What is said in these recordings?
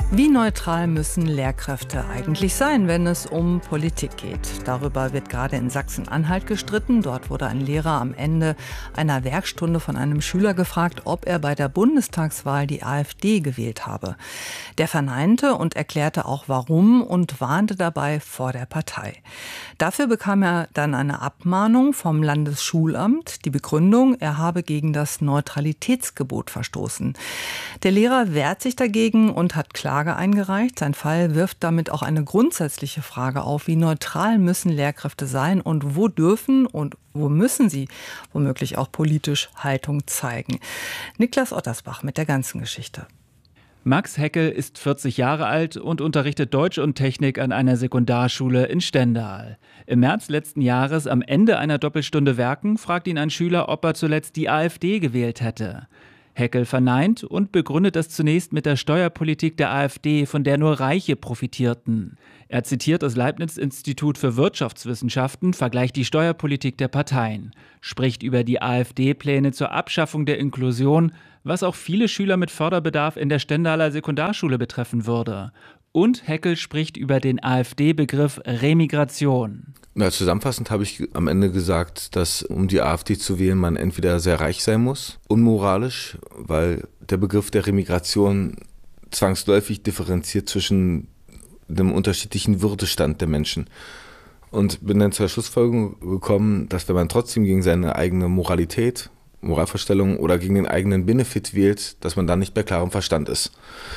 Wie neutral müssen Lehrkräfte eigentlich sein, wenn es um Politik geht? Darüber wird gerade in Sachsen-Anhalt gestritten. Dort wurde ein Lehrer am Ende einer Werkstunde von einem Schüler gefragt, ob er bei der Bundestagswahl die AfD gewählt habe. Der verneinte und erklärte auch warum und warnte dabei vor der Partei. Dafür bekam er dann eine Abmahnung vom Landesschulamt. Die Begründung, er habe gegen das Neutralitätsgebot verstoßen. Der Lehrer wehrt sich dagegen und hat Klage eingereicht. Sein Fall wirft damit auch eine grundsätzliche Frage auf, wie neutral müssen Lehrkräfte sein und wo dürfen und wo müssen sie womöglich auch politisch Haltung zeigen. Niklas Ottersbach mit der ganzen Geschichte. Max Heckel ist 40 Jahre alt und unterrichtet Deutsch und Technik an einer Sekundarschule in Stendal. Im März letzten Jahres, am Ende einer Doppelstunde Werken, fragt ihn ein Schüler, ob er zuletzt die AfD gewählt hätte. Heckel verneint und begründet das zunächst mit der Steuerpolitik der AfD, von der nur Reiche profitierten. Er zitiert das Leibniz-Institut für Wirtschaftswissenschaften, vergleicht die Steuerpolitik der Parteien, spricht über die AfD-Pläne zur Abschaffung der Inklusion, was auch viele Schüler mit Förderbedarf in der Stendaler Sekundarschule betreffen würde. Und Heckel spricht über den AfD-Begriff Remigration. Zusammenfassend habe ich am Ende gesagt, dass um die AfD zu wählen, man entweder sehr reich sein muss, unmoralisch, weil der Begriff der Remigration zwangsläufig differenziert zwischen dem unterschiedlichen Würdestand der Menschen. Und bin dann zur Schlussfolgerung gekommen, dass wenn man trotzdem gegen seine eigene Moralität, Moralvorstellung oder gegen den eigenen Benefit wählt, dass man dann nicht bei klarem Verstand ist.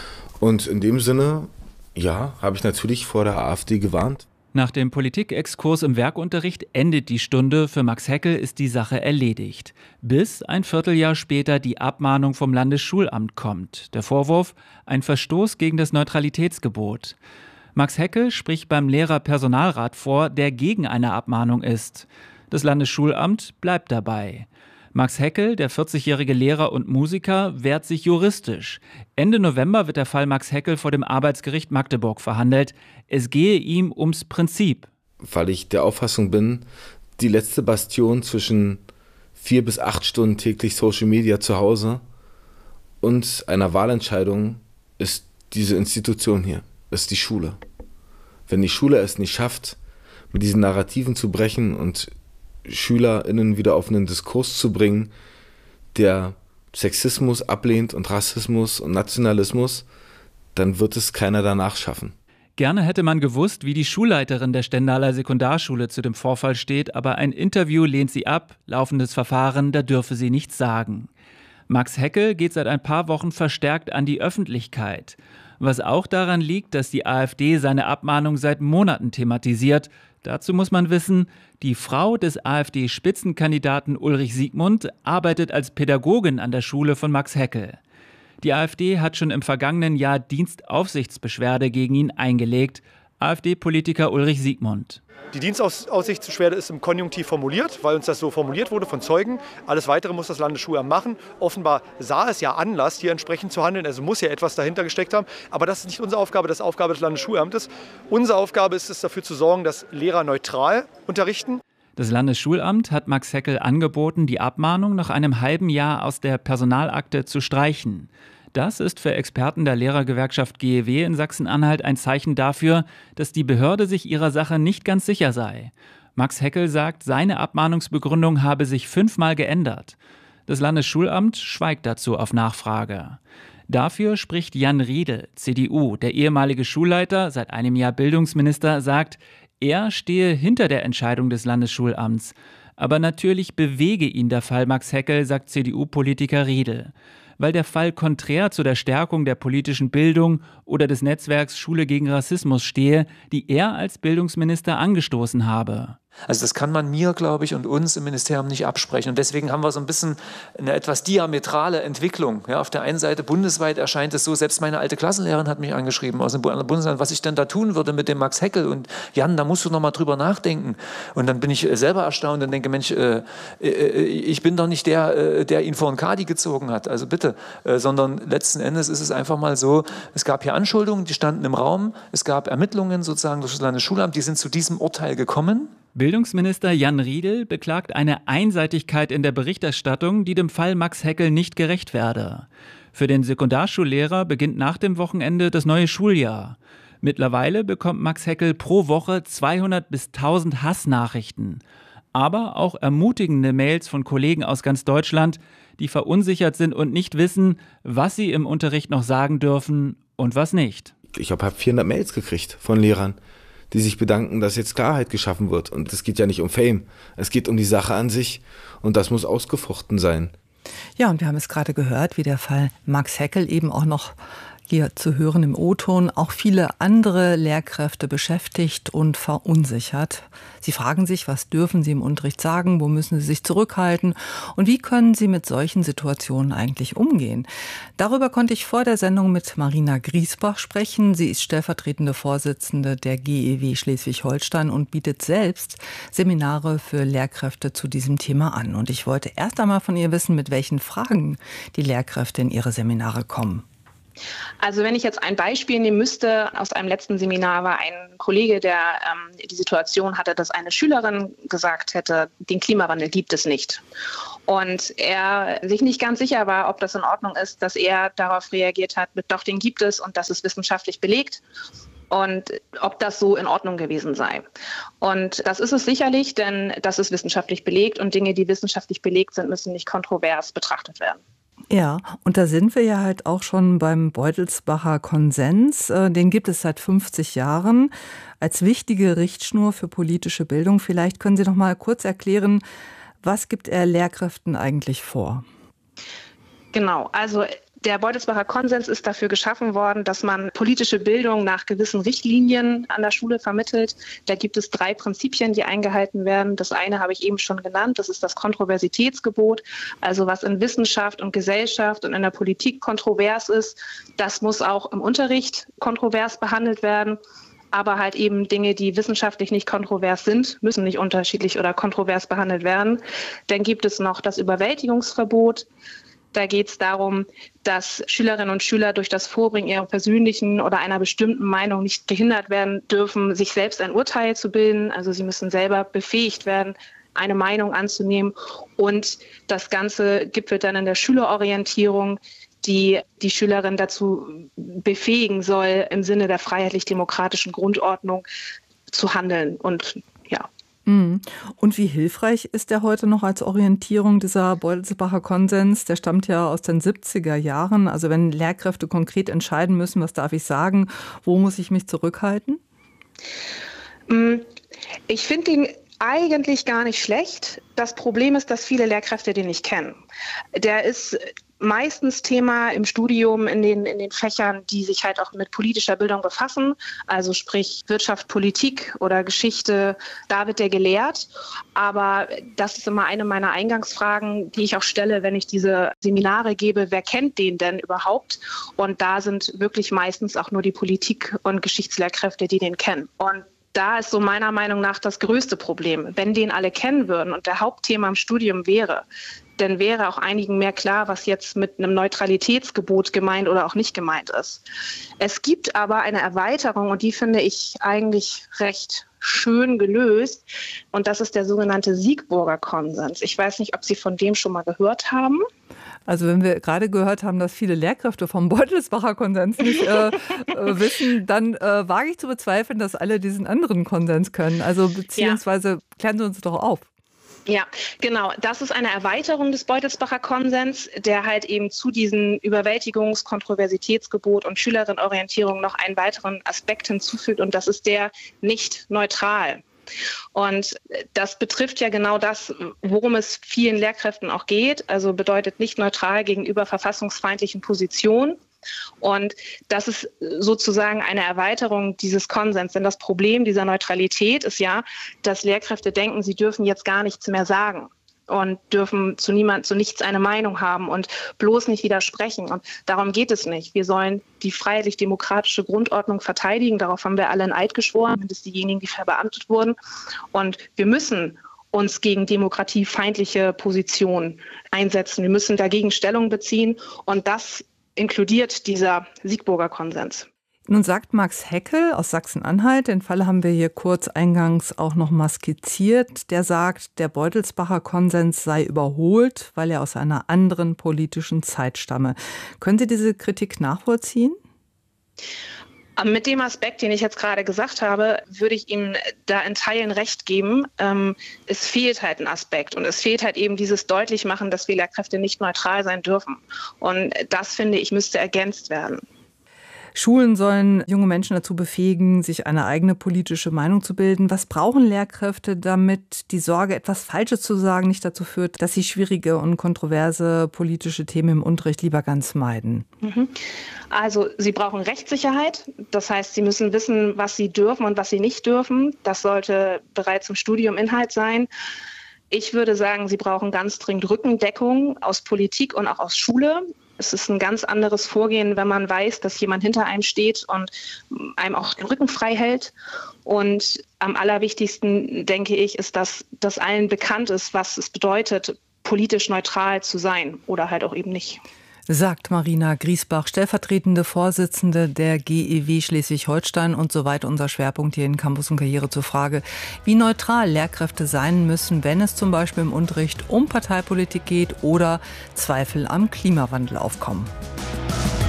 Und in dem Sinne, ja, habe ich natürlich vor der AfD gewarnt. Nach dem Politikexkurs im Werkunterricht endet die Stunde. Für Max Heckel ist die Sache erledigt. Bis ein Vierteljahr später die Abmahnung vom Landesschulamt kommt. Der Vorwurf, ein Verstoß gegen das Neutralitätsgebot. Max Heckel spricht beim Lehrerpersonalrat vor, der gegen eine Abmahnung ist. Das Landesschulamt bleibt dabei. Max Heckel, der 40-jährige Lehrer und Musiker, wehrt sich juristisch. Ende November wird der Fall Max Heckel vor dem Arbeitsgericht Magdeburg verhandelt. Es gehe ihm ums Prinzip. Weil ich der Auffassung bin, die letzte Bastion zwischen 4 bis 8 Stunden täglich Social Media zu Hause und einer Wahlentscheidung ist diese Institution hier, ist die Schule. Wenn die Schule es nicht schafft, mit diesen Narrativen zu brechen und SchülerInnen wieder auf einen Diskurs zu bringen, der Sexismus ablehnt und Rassismus und Nationalismus, dann wird es keiner danach schaffen. Gerne hätte man gewusst, wie die Schulleiterin der Stendaler Sekundarschule zu dem Vorfall steht, aber ein Interview lehnt sie ab, laufendes Verfahren, da dürfe sie nichts sagen. Max Heckel geht seit ein paar Wochen verstärkt an die Öffentlichkeit. Was auch daran liegt, dass die AfD seine Abmahnung seit Monaten thematisiert. Dazu muss man wissen, die Frau des AfD-Spitzenkandidaten Ulrich Siegmund arbeitet als Pädagogin an der Schule von Max Heckel. Die AfD hat schon im vergangenen Jahr Dienstaufsichtsbeschwerde gegen ihn eingelegt. AfD-Politiker Ulrich Siegmund. Die Dienstaufsichtsbeschwerde ist im Konjunktiv formuliert, weil uns das so formuliert wurde von Zeugen. Alles Weitere muss das Landesschulamt machen. Offenbar sah es ja Anlass, hier entsprechend zu handeln. Also muss ja etwas dahinter gesteckt haben. Aber das ist nicht unsere Aufgabe, das ist Aufgabe des Landesschulamtes. Unsere Aufgabe ist es, dafür zu sorgen, dass Lehrer neutral unterrichten. Das Landesschulamt hat Max Heckel angeboten, die Abmahnung nach einem halben Jahr aus der Personalakte zu streichen. Das ist für Experten der Lehrergewerkschaft GEW in Sachsen-Anhalt ein Zeichen dafür, dass die Behörde sich ihrer Sache nicht ganz sicher sei. Max Heckel sagt, seine Abmahnungsbegründung habe sich 5-mal geändert. Das Landesschulamt schweigt dazu auf Nachfrage. Dafür spricht Jan Riedel, CDU. Der ehemalige Schulleiter, seit einem Jahr Bildungsminister, sagt, er stehe hinter der Entscheidung des Landesschulamts. Aber natürlich bewege ihn der Fall Max Heckel, sagt CDU-Politiker Riedel. Weil der Fall konträr zu der Stärkung der politischen Bildung oder des Netzwerks Schule gegen Rassismus stehe, die er als Bildungsminister angestoßen habe. Also das kann man mir, glaube ich, und uns im Ministerium nicht absprechen. Und deswegen haben wir so ein bisschen eine etwas diametrale Entwicklung. Ja, auf der einen Seite bundesweit erscheint es so, selbst meine alte Klassenlehrerin hat mich angeschrieben aus dem Bundesland, was ich denn da tun würde mit dem Max Heckel. Und Jan, da musst du noch mal drüber nachdenken. Und dann bin ich selber erstaunt und denke, Mensch, ich bin doch nicht der ihn vor den Kadi gezogen hat. Also bitte. Sondern letzten Endes ist es einfach mal so, es gab hier Anschuldigungen, die standen im Raum. Es gab Ermittlungen sozusagen durch das Landesschulamt, die sind zu diesem Urteil gekommen. Bildungsminister Jan Riedel beklagt eine Einseitigkeit in der Berichterstattung, die dem Fall Max Heckel nicht gerecht werde. Für den Sekundarschullehrer beginnt nach dem Wochenende das neue Schuljahr. Mittlerweile bekommt Max Heckel pro Woche 200 bis 1000 Hassnachrichten. Aber auch ermutigende Mails von Kollegen aus ganz Deutschland, die verunsichert sind und nicht wissen, was sie im Unterricht noch sagen dürfen und was nicht. Ich habe 400 Mails gekriegt von Lehrern, die sich bedanken, dass jetzt Klarheit geschaffen wird. Und es geht ja nicht um Fame, es geht um die Sache an sich. Und das muss ausgefochten sein. Ja, und wir haben es gerade gehört, wie der Fall Max Heckel eben auch noch hier zu hören im O-Ton, auch viele andere Lehrkräfte beschäftigt und verunsichert. Sie fragen sich, was dürfen sie im Unterricht sagen, wo müssen sie sich zurückhalten und wie können sie mit solchen Situationen eigentlich umgehen. Darüber konnte ich vor der Sendung mit Marina Griesbach sprechen. Sie ist stellvertretende Vorsitzende der GEW Schleswig-Holstein und bietet selbst Seminare für Lehrkräfte zu diesem Thema an. Und ich wollte erst einmal von ihr wissen, mit welchen Fragen die Lehrkräfte in ihre Seminare kommen. Also wenn ich jetzt ein Beispiel nehmen müsste, aus einem letzten Seminar war ein Kollege, der die Situation hatte, dass eine Schülerin gesagt hätte, den Klimawandel gibt es nicht. Und er sich nicht ganz sicher war, ob das in Ordnung ist, dass er darauf reagiert hat, mit doch, den gibt es und das ist wissenschaftlich belegt. Und ob das so in Ordnung gewesen sei. Und das ist es sicherlich, denn das ist wissenschaftlich belegt und Dinge, die wissenschaftlich belegt sind, müssen nicht kontrovers betrachtet werden. Ja, und da sind wir ja halt auch schon beim Beutelsbacher Konsens. Den gibt es seit 50 Jahren als wichtige Richtschnur für politische Bildung. Vielleicht können Sie noch mal kurz erklären, was gibt er Lehrkräften eigentlich vor? Genau, also der Beutelsbacher Konsens ist dafür geschaffen worden, dass man politische Bildung nach gewissen Richtlinien an der Schule vermittelt. Da gibt es 3 Prinzipien, die eingehalten werden. Das eine habe ich eben schon genannt, das ist das Kontroversitätsgebot. Also was in Wissenschaft und Gesellschaft und in der Politik kontrovers ist, das muss auch im Unterricht kontrovers behandelt werden. Aber halt eben Dinge, die wissenschaftlich nicht kontrovers sind, müssen nicht unterschiedlich oder kontrovers behandelt werden. Dann gibt es noch das Überwältigungsverbot. Da geht es darum, dass Schülerinnen und Schüler durch das Vorbringen ihrer persönlichen oder einer bestimmten Meinung nicht gehindert werden dürfen, sich selbst ein Urteil zu bilden. Also sie müssen selber befähigt werden, eine Meinung anzunehmen. Und das Ganze gipfelt dann in der Schülerorientierung, die die Schülerin dazu befähigen soll, im Sinne der freiheitlich-demokratischen Grundordnung zu handeln. Und ja. Und wie hilfreich ist der heute noch als Orientierung, dieser Beutelsbacher Konsens? Der stammt ja aus den 70er Jahren. Also wenn Lehrkräfte konkret entscheiden müssen, was darf ich sagen, wo muss ich mich zurückhalten? Ich finde ihn eigentlich gar nicht schlecht. Das Problem ist, dass viele Lehrkräfte den nicht kennen. Der ist meistens Thema im Studium in den Fächern, die sich halt auch mit politischer Bildung befassen, also sprich Wirtschaft, Politik oder Geschichte, da wird der gelehrt. Aber das ist immer eine meiner Eingangsfragen, die ich auch stelle, wenn ich diese Seminare gebe, wer kennt den denn überhaupt? Und da sind wirklich meistens auch nur die Politik- und Geschichtslehrkräfte, die den kennen. Und da ist so meiner Meinung nach das größte Problem. Wenn den alle kennen würden und der Hauptthema im Studium wäre, dann wäre auch einigen mehr klar, was jetzt mit einem Neutralitätsgebot gemeint oder auch nicht gemeint ist. Es gibt aber eine Erweiterung und die finde ich eigentlich recht schön gelöst. Und das ist der sogenannte Siegburger Konsens. Ich weiß nicht, ob Sie von dem schon mal gehört haben. Also wenn wir gerade gehört haben, dass viele Lehrkräfte vom Beutelsbacher Konsens nicht wissen, dann wage ich zu bezweifeln, dass alle diesen anderen Konsens können. Also beziehungsweise klären Sie uns doch auf. Ja, genau. Das ist eine Erweiterung des Beutelsbacher Konsens, der halt eben zu diesem Überwältigungs-, Kontroversitätsgebot und Schülerinnenorientierung noch einen weiteren Aspekt hinzufügt und das ist der nicht neutral. Und das betrifft ja genau das, worum es vielen Lehrkräften auch geht, also bedeutet nicht neutral gegenüber verfassungsfeindlichen Positionen. Und das ist sozusagen eine Erweiterung dieses Konsens. Denn das Problem dieser Neutralität ist ja, dass Lehrkräfte denken, sie dürfen jetzt gar nichts mehr sagen und dürfen zu nichts eine Meinung haben und bloß nicht widersprechen. Und darum geht es nicht. Wir sollen die freiheitlich-demokratische Grundordnung verteidigen. Darauf haben wir alle einen Eid geschworen, mindestens diejenigen, die verbeamtet wurden. Und wir müssen uns gegen demokratiefeindliche Positionen einsetzen. Wir müssen dagegen Stellung beziehen. Und das inkludiert dieser Siegburger Konsens. Nun sagt Max Heckel aus Sachsen-Anhalt, den Fall haben wir hier kurz eingangs auch noch mal skizziert, der sagt, der Beutelsbacher Konsens sei überholt, weil er aus einer anderen politischen Zeit stamme. Können Sie diese Kritik nachvollziehen? Mit dem Aspekt, den ich jetzt gerade gesagt habe, würde ich ihm da in Teilen recht geben. Es fehlt halt ein Aspekt und es fehlt halt eben dieses Deutlichmachen, dass wir Lehrkräfte nicht neutral sein dürfen. Und das, finde ich, müsste ergänzt werden. Schulen sollen junge Menschen dazu befähigen, sich eine eigene politische Meinung zu bilden. Was brauchen Lehrkräfte, damit die Sorge, etwas Falsches zu sagen, nicht dazu führt, dass sie schwierige und kontroverse politische Themen im Unterricht lieber ganz meiden? Also sie brauchen Rechtssicherheit. Das heißt, sie müssen wissen, was sie dürfen und was sie nicht dürfen. Das sollte bereits im Studium Inhalt sein. Ich würde sagen, sie brauchen ganz dringend Rückendeckung aus Politik und auch aus Schule. Es ist ein ganz anderes Vorgehen, wenn man weiß, dass jemand hinter einem steht und einem auch den Rücken frei hält. Und am allerwichtigsten, denke ich, ist, dass allen bekannt ist, was es bedeutet, politisch neutral zu sein oder halt auch eben nicht. Sagt Marina Griesbach, stellvertretende Vorsitzende der GEW Schleswig-Holstein, und soweit unser Schwerpunkt hier in Campus und Karriere zur Frage, wie neutral Lehrkräfte sein müssen, wenn es zum Beispiel im Unterricht um Parteipolitik geht oder Zweifel am Klimawandel aufkommen.